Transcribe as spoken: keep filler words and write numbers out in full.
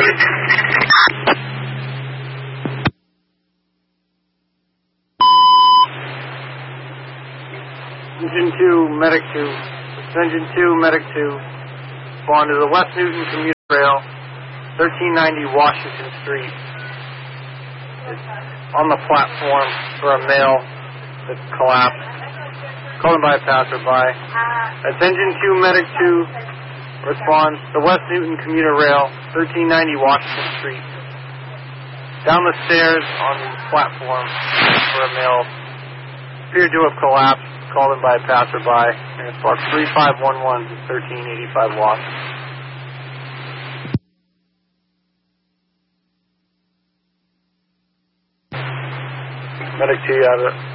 Engine two, Medic two. Engine two, Medic two. Spawn to the West Newton commuter rail, thirteen ninety Washington Street. It's on the platform for a male that collapsed. Called by a passerby. That's Engine two, Medic two. Responds the West Newton commuter rail, thirteen ninety Washington Street. Down the stairs on the platform for a male. Appeared to have collapsed. Called in by a passerby. And it's Spark three five one one, thirteen eighty-five Washington. Medic two, you have it.